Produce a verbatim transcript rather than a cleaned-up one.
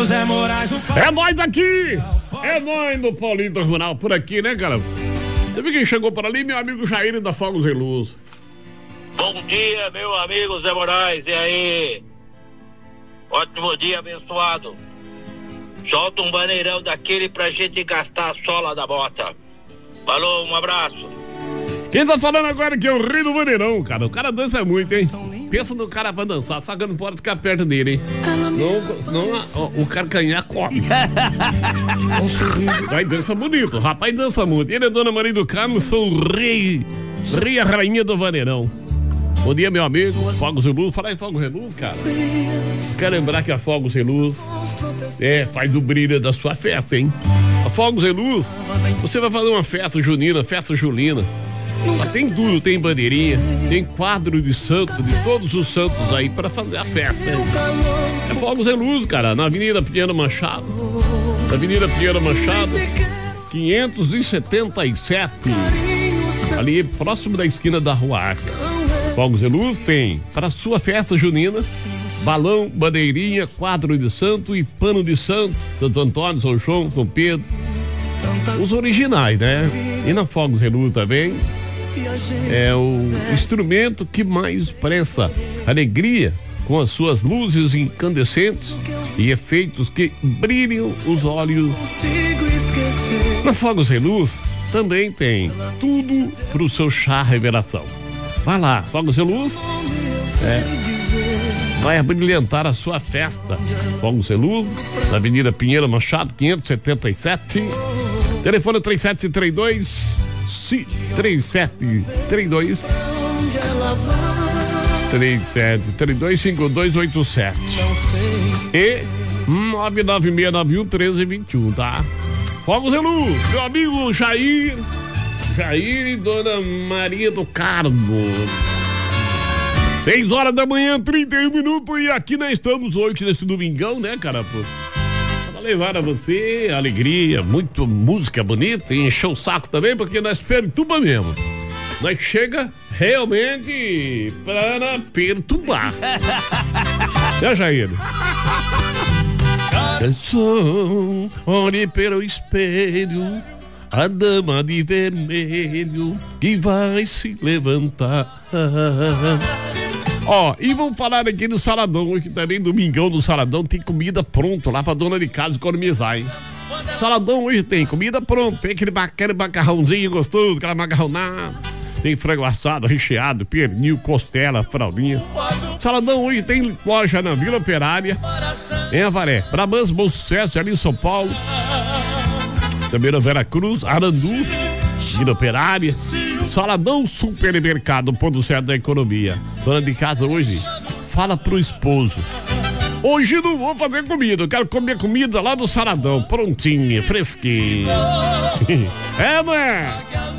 José Moraes no É nós aqui! É nós do Paulinho Rural por aqui, né, cara? Você viu quem chegou por ali? Meu amigo Jair da Fogos e Luz. Bom dia, meu amigo Zé Moraes, e aí? Ótimo dia, abençoado. Solta um baneirão daquele pra gente gastar a sola da bota. Falou, um abraço. Quem tá falando agora que é o rei do vaneirão, cara. O cara dança muito, hein? Pensa no cara pra dançar, só que não pode ficar perto dele, hein? Não, não, ó, o carcanhar come. Vai, dança bonito, o rapaz dança muito. Ele é Dona Maria do Carmo, sou o rei, rei e rainha do vaneirão. Bom dia, meu amigo, Fogos e Luz. Fala aí, Fogos e Luz, cara. Quero lembrar que a Fogos e Luz é, faz o brilho da sua festa, hein? A Fogos e Luz, você vai fazer uma festa junina, festa julina. Mas tem tudo, tem bandeirinha, tem quadro de santo, de todos os santos aí pra fazer a festa, hein? É Fogos e Luz, cara, na Avenida Pinheiro Machado. Na Avenida Pinheiro Machado, quinhentos e setenta e sete. Ali próximo da esquina da Rua Arca. Fogos e Luz tem para sua festa junina, balão, bandeirinha, quadro de santo e pano de santo, Santo Antônio, São João, São Pedro, os originais, né? E na Fogos e Luz também é o instrumento que mais presta alegria com as suas luzes incandescentes e efeitos que brilham os olhos. Na Fogos e Luz também tem tudo para o seu chá revelação. Vai lá, Fogos e Luz é, vai brilhantar a sua festa. Fogos e Luz, na Avenida Pinheiro Machado, quinhentos e setenta e sete. Telefone três sete três dois três sete três dois três sete três dois cinco dois oito sete e nove nove seis nove um um três dois um, tá? Fogos e Luz, meu amigo Jair. Jair e Dona Maria do Carmo. seis horas da manhã, trinta e um minutos, e aqui nós estamos hoje nesse domingão, né, cara? Pô, pra levar a você alegria, muito música bonita e encher o saco também, porque nós perturba mesmo. Nós chega realmente para perturbar. Né, Jair? Canção, olhe pelo espelho, a dama de vermelho que vai se levantar. Ó, e vamos falar aqui do Saladão, hoje também domingão do Saladão tem comida pronta lá pra dona de casa economizar, hein? Saladão hoje tem comida pronta, tem aquele, aquele macarrãozinho gostoso, aquela macarronada, tem frango assado, recheado, pernil, costela, fraldinha. Saladão hoje tem loja na Vila Operária, em Avaré, Brabans, Bom Sucesso, ali em São Paulo. Também na Vera Cruz, Arandu, Vila Operária, Saladão, Supermercado, ponto certo da economia. Dona de casa hoje, fala pro esposo: hoje não vou fazer comida, eu quero comer comida lá do Saladão, prontinha, fresquinha. É, mãe?